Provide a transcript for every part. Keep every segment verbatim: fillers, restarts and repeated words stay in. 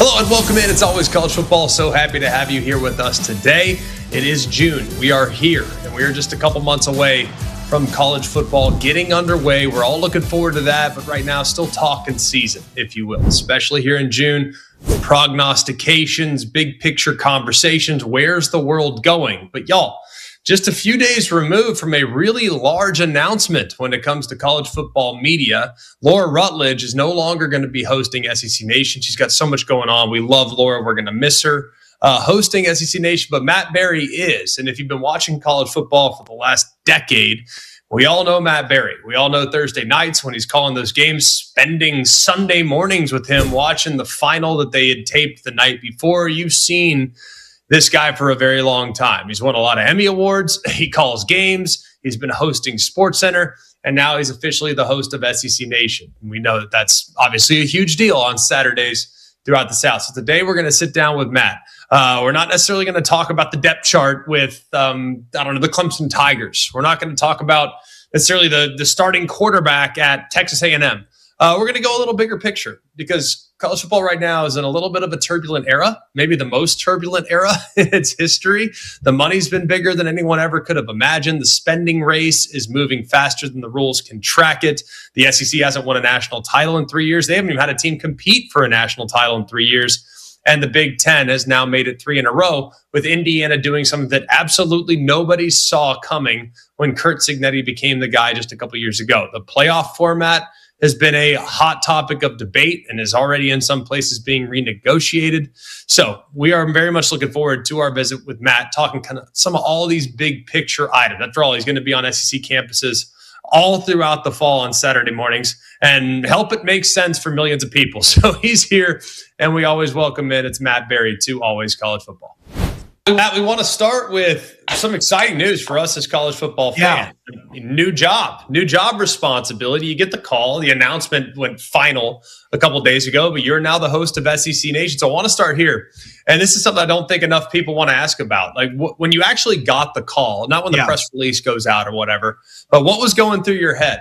Hello and welcome in. It's always college football. So happy to have you here with us today. It is June. We are here and we are just a couple months away from college football getting underway. We're all looking forward to that, but right now still talking season, if you will, especially here in June. Prognostications, big picture conversations. Where's the world going? But y'all, just a few days removed from a really large announcement when it comes to college football media. Laura Rutledge is no longer going to be hosting S E C Nation. She's got so much going on. We love Laura. We're going to miss her uh, hosting S E C Nation, but Matt Barrie is. And if you've been watching college football for the last decade, we all know Matt Barrie. We all know Thursday nights when he's calling those games, spending Sunday mornings with him, watching the final that they had taped the night before. You've seen this guy for a very long time. He's won a lot of Emmy Awards. He calls games. He's been hosting SportsCenter, and now he's officially the host of S E C Nation. And we know that that's obviously a huge deal on Saturdays throughout the South. So today we're going to sit down with Matt. Uh, we're not necessarily going to talk about the depth chart with, um, I don't know, the Clemson Tigers. We're not going to talk about necessarily the, the starting quarterback at Texas A and M. Uh, we're going to go a little bigger picture because college football right now is in a little bit of a turbulent era, maybe the most turbulent era in its history. The money's been bigger than anyone ever could have imagined. The spending race is moving faster than the rules can track it. The S E C hasn't won a national title in three years. They haven't even had a team compete for a national title in three years. And the Big Ten has now made it three in a row, with Indiana doing something that absolutely nobody saw coming when Curt Cignetti became the guy just a couple years ago. The playoff format has been a hot topic of debate and is already in some places being renegotiated. So we are very much looking forward to our visit with Matt, talking kind of some of all these big picture items. After all, he's going to be on S E C campuses all throughout the fall on Saturday mornings and help it make sense for millions of people. So he's here, and we always welcome in. It's Matt Barrie to Always College Football. Matt, we want to start with some exciting news for us as college football fans. Yeah. New job, new job responsibility. You get the call. The announcement went final a couple days ago, but you're now the host of S E C Nation. So I want to start here. And this is something I don't think enough people want to ask about. Like wh- when you actually got the call, not when the yeah. press release goes out or whatever, but what was going through your head?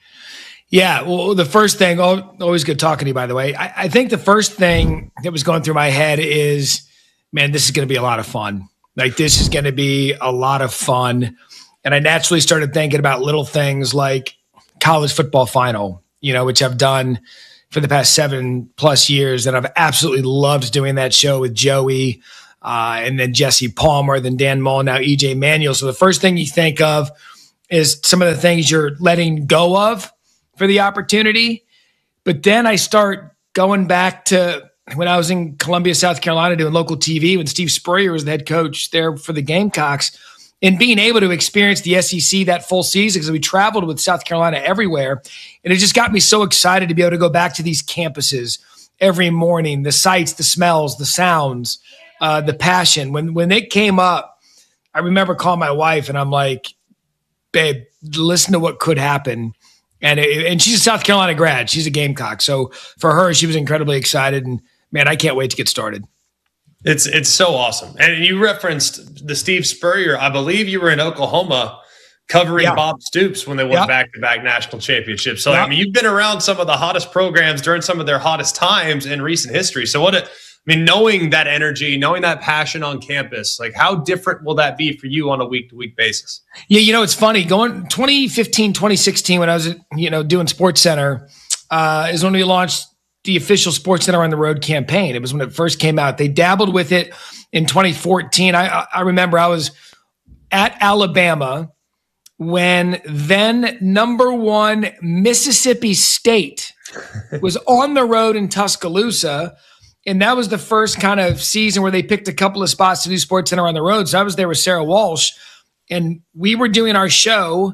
Yeah, well, the first thing, always good talking to you, by the way. I, I think the first thing that was going through my head is, man, this is going to be a lot of fun. Like, this is going to be a lot of fun. And I naturally started thinking about little things like college football final, you know, which I've done for the past seven plus years. And I've absolutely loved doing that show with Joey uh, and then Jesse Palmer, then Dan Mullen, now E J Manuel. So the first thing you think of is some of the things you're letting go of for the opportunity. But then I start going back to when I was in Columbia, South Carolina, doing local T V, when Steve Spurrier was the head coach there for the Gamecocks, and being able to experience the S E C that full season, because we traveled with South Carolina everywhere. And it just got me so excited to be able to go back to these campuses every morning, the sights, the smells, the sounds, uh, the passion. When, when it came up, I remember calling my wife and I'm like, babe, listen to what could happen. And it, and she's a South Carolina grad. She's a Gamecock. So for her, she was incredibly excited. And man, I can't wait to get started. It's it's so awesome. And you referenced the Steve Spurrier. I believe you were in Oklahoma covering yeah. Bob Stoops when they won yeah. back-to-back national championships. So, yeah. I mean, you've been around some of the hottest programs during some of their hottest times in recent history. So what, it, I mean, knowing that energy, knowing that passion on campus, like how different will that be for you on a week-to-week basis? Yeah, you know, it's funny. Going twenty fifteen, twenty sixteen, when I was, you know, doing SportsCenter, uh, is when we launched the official SportsCenter on the Road campaign. It was when it first came out. They dabbled with it in twenty fourteen. I, I remember I was at Alabama when then number one Mississippi State was on the road in Tuscaloosa. And that was the first kind of season where they picked a couple of spots to do SportsCenter on the road. So I was there with Sarah Walsh, and we were doing our show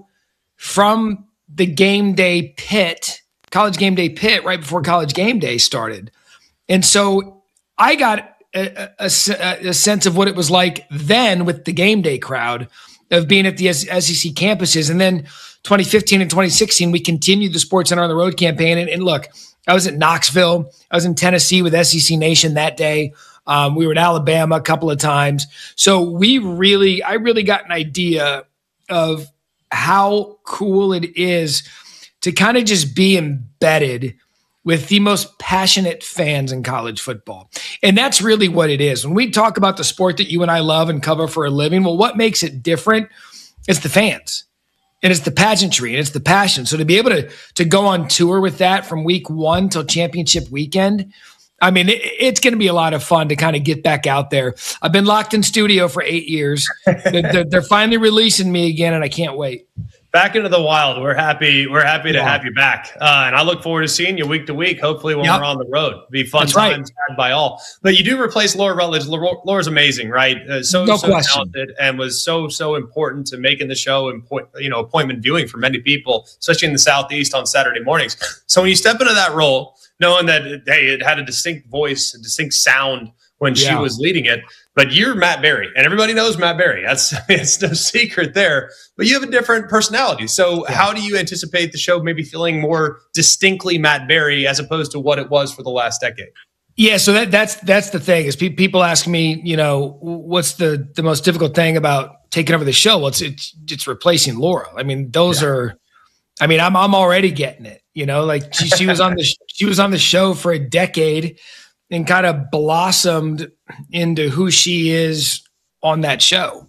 from the game day pit, college game day pit, right before college game day started. And so I got a, a, a sense of what it was like then with the game day crowd of being at the S E C campuses. And then twenty fifteen and twenty sixteen, we continued the SportsCenter on the Road campaign. And, and look, I was at Knoxville. I was in Tennessee with S E C Nation that day. Um, we were in Alabama a couple of times. So we really, I really got an idea of how cool it is to kind of just be embedded with the most passionate fans in college football. And that's really what it is. When we talk about the sport that you and I love and cover for a living, well, what makes it different is the fans. And it's the pageantry and it's the passion. So to be able to, to go on tour with that from week one till championship weekend, I mean, it, it's going to be a lot of fun to kind of get back out there. I've been locked in studio for eight years. they're, they're finally releasing me again, and I can't wait. Back into the wild. We're happy. We're happy to yeah. have you back, uh, and I look forward to seeing you week to week. Hopefully, when yep. we're on the road, it'll be fun That's times right. had by all. But you do replace Laura Rutledge. Laura, Laura's amazing, right? Uh, so no so question. talented, and was so so important to making the show and point, you know appointment viewing for many people, especially in the Southeast on Saturday mornings. So when you step into that role, knowing that hey, it had a distinct voice, a distinct sound when yeah. she was leading it. But you're Matt Berry, and everybody knows Matt Berry. That's it's no secret there. But you have a different personality. So yeah. how do you anticipate the show maybe feeling more distinctly Matt Berry as opposed to what it was for the last decade? Yeah, so that that's that's the thing is pe- people ask me, you know, what's the the most difficult thing about taking over the show? Well, it's it's, it's replacing Laura. I mean, those yeah. are. I mean, I'm I'm already getting it. You know, like she, she was on the she was on the show for a decade and kind of blossomed into who she is on that show.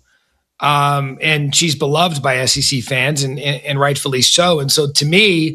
Um, and she's beloved by S E C fans and, and, and rightfully so. And so to me,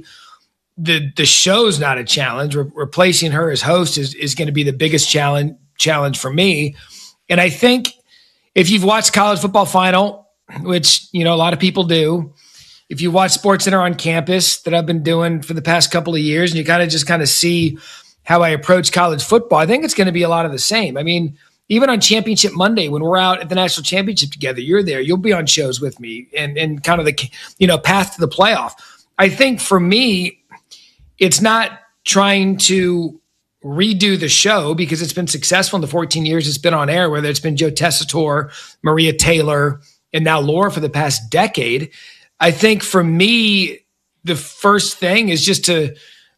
the the show's not a challenge. Re- replacing her as host is, is going to be the biggest challenge challenge for me. And I think if you've watched College Football Final, which, you know, a lot of people do, if you watch SportsCenter on campus that I've been doing for the past couple of years, and you kind of just kind of see how I approach college football, I think it's going to be a lot of the same. I mean, even on Championship Monday, when we're out at the national championship together, you're there, you'll be on shows with me and, and kind of the, you know, path to the playoff. I think for me, it's not trying to redo the show because it's been successful in the fourteen years it's been on air, whether it's been Joe Tessitore, Maria Taylor, and now Laura for the past decade. I think for me, the first thing is just to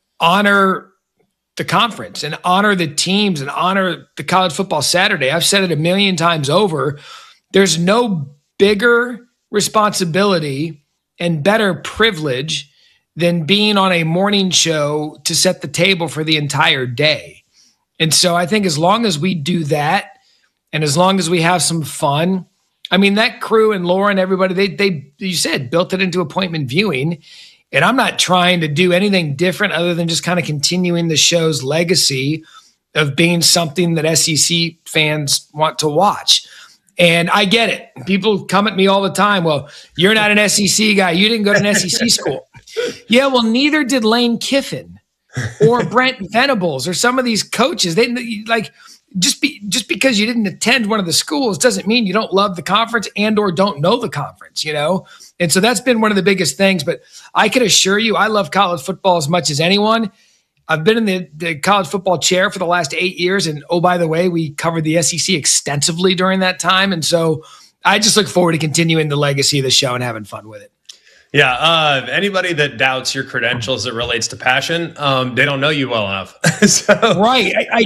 honor the conference and honor the teams and honor the College Football Saturday. I've said it a million times over. There's no bigger responsibility and better privilege than being on a morning show to set the table for the entire day. And so I think as long as we do that and as long as we have some fun, I mean, that crew and Laura and everybody, they, they, you said, built it into appointment viewing. And I'm not trying to do anything different other than just kind of continuing the show's legacy of being something that S E C fans want to watch. And I get it. People come at me all the time. Well, you're not an S E C guy. You didn't go to an S E C school. Yeah, well, neither did Lane Kiffin or Brent Venables or some of these coaches. They like just be just because you didn't attend one of the schools doesn't mean you don't love the conference and or don't know the conference, you know? And so that's been one of the biggest things. But I can assure you, I love college football as much as anyone. I've been in the, the college football chair for the last eight years. And oh, by the way, we covered the S E C extensively during that time. And so I just look forward to continuing the legacy of the show and having fun with it. Yeah. Uh, anybody that doubts your credentials that relates to passion, um, they don't know you well enough. so, right. I,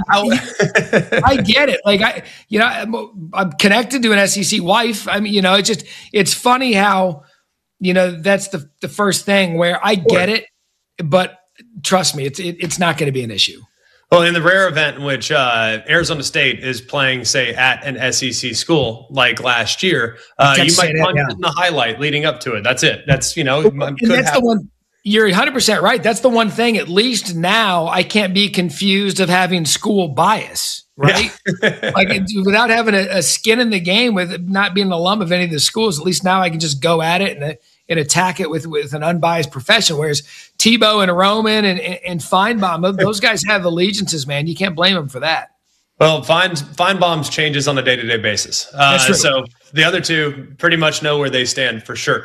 I, I get it. Like I, you know, I'm, I'm connected to an S E C wife. I mean, you know, it's just, it's funny how, you know, that's the, the first thing where I get it, but trust me, it's, it, it's not going to be an issue. Well, in the rare event in which uh, Arizona State is playing, say, at an S E C school like last year, uh, you might punch it in the highlight leading up to it. That's it. That's, you know, and that's happen. the one. You're one hundred percent right. That's the one thing, at least now, I can't be confused of having school bias, right? Yeah. Like without having a, a skin in the game with not being an alum of any of the schools, at least now I can just go at it and and attack it with, with an unbiased profession. Whereas Tebow and Roman and, and, and Feinbaum, those guys have allegiances, man. You can't blame them for that. Well, Fein, Feinbaum's changes on a day-to-day basis. Uh, That's true. So the other two pretty much know where they stand for sure.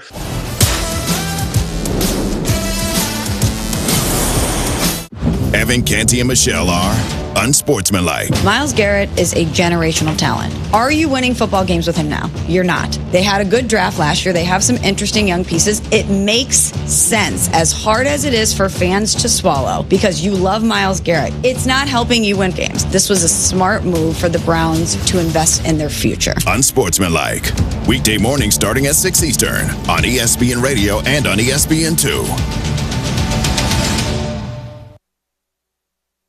Evan Canty and Michelle are unsportsmanlike. Myles Garrett is a generational talent. Are you winning football games with him now? You're not. They had a good draft last year. They have some interesting young pieces. It makes sense, as hard as it is for fans to swallow, because you love Myles Garrett. It's not helping you win games. This was a smart move for the Browns to invest in their future. Unsportsmanlike. Weekday morning starting at six Eastern on E S P N Radio and on E S P N two.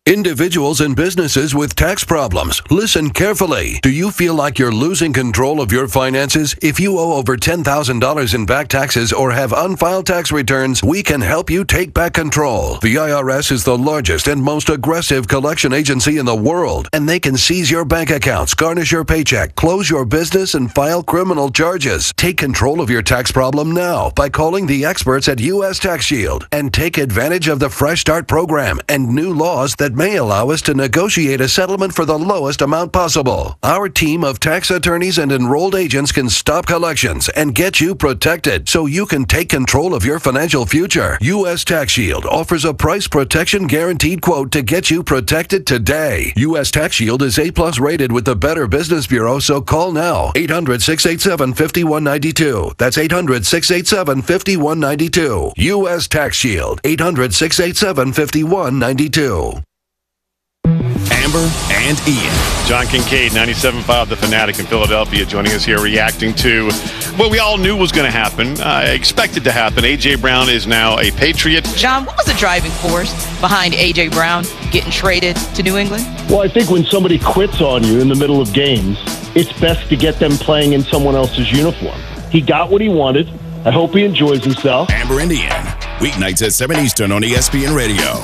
Individuals and businesses with tax problems, listen carefully. Do you feel like you're losing control of your finances? If you owe over ten thousand dollars in back taxes or have unfiled tax returns, we can help you take back control. The I R S is the largest and most aggressive collection agency in the world, and they can seize your bank accounts, garnish your paycheck, close your business, and file criminal charges. Take control of your tax problem now by calling the experts at U S Tax Shield and take advantage of the Fresh Start program and new laws that may allow us to negotiate a settlement for the lowest amount possible. Our team of tax attorneys and enrolled agents can stop collections and get you protected so you can take control of your financial future. U S Tax Shield offers a price protection guaranteed quote to get you protected today. U S Tax Shield is A plus rated with the Better Business Bureau, so call now. eight hundred, six eight seven, five one nine two. That's eight hundred, six eight seven, five one nine two. U S Tax Shield. eight hundred, six eight seven, five one nine two. Amber and Ian. John Kincaid, ninety-seven point five The Fanatic in Philadelphia, joining us here reacting to what we all knew was going to happen, uh, expected to happen. A J. Brown is now a Patriot. John, what was the driving force behind A J. Brown getting traded to New England? Well, I think when somebody quits on you in the middle of games, it's best to get them playing in someone else's uniform. He got what he wanted. I hope he enjoys himself. Amber and Ian, weeknights at seven Eastern on E S P N Radio.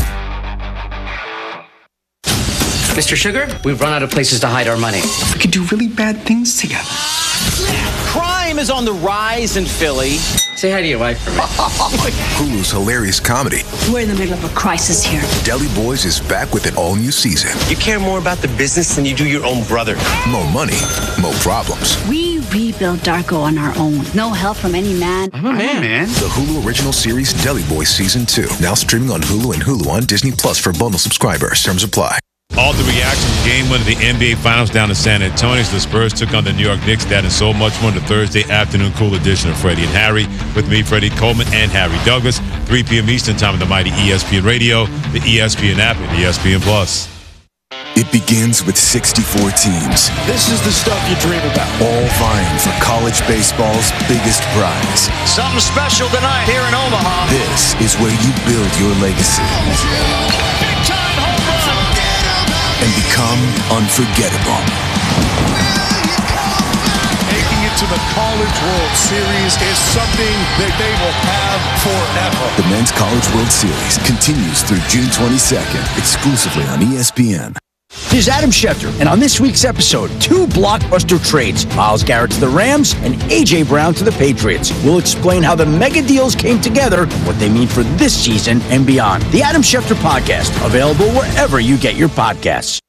Mister Sugar, we've run out of places to hide our money. We could do really bad things together. Crime is on the rise in Philly. Say hi to your wife for me. Hulu's hilarious comedy. We're in the middle of a crisis here. Deli Boys is back with an all-new season. You care more about the business than you do your own brother. More money, more problems. We rebuilt Darko on our own. No help from any man. I'm a man, man. The Hulu original series Deli Boys Season two. Now streaming on Hulu and Hulu on Disney Plus for bundle subscribers. Terms apply. All the reactions, game one of the N B A Finals down in San Antonio. The Spurs took on the New York Knicks. That and so much more in the Thursday afternoon cool edition of Freddie and Harry. With me, Freddie Coleman and Harry Douglas. three p.m. Eastern time on the mighty E S P N Radio, the E S P N app, and E S P N Plus. It begins with sixty-four teams. This is the stuff you dream about. All vying for college baseball's biggest prize. Something special tonight here in Omaha. This is where you build your legacy. Big time home run. And become unforgettable. Making it to the College World Series is something that they will have forever. The Men's College World Series continues through June twenty-second, exclusively on E S P N. This is Adam Schefter, and on this week's episode, two blockbuster trades, Myles Garrett to the Rams and A J. Brown to the Patriots. We'll explain how the mega deals came together and what they mean for this season and beyond. The Adam Schefter Podcast, available wherever you get your podcasts.